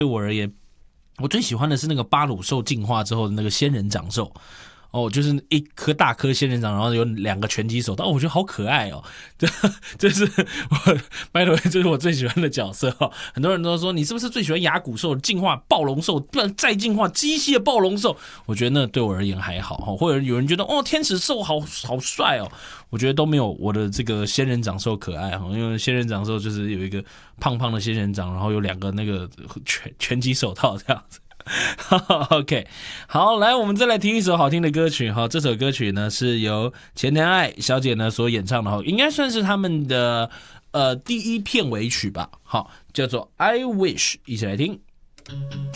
对我而言，我最喜欢的是那个巴鲁兽进化之后的那个仙人掌兽。就是一颗大颗仙人掌，然后有2个拳击手刀，我觉得好可爱哦。这是我by the way，这是我最喜欢的角色哦。很多人都说你是不是最喜欢牙骨兽进化暴龙兽，不然再进化机械暴龙兽？我觉得那对我而言还好哈。或者有人觉得天使兽好帅哦，我觉得都没有我的这个仙人掌兽可爱哈。因为仙人掌兽就是有一个胖胖的仙人掌，然后有2个那个拳击手套这样子。OK， 好，来，我们再来听一首好听的歌曲哈。这首歌曲呢是由前田爱小姐呢所演唱的哈，应该算是他们的第一片尾曲吧。好，叫做《I Wish》，一起来听。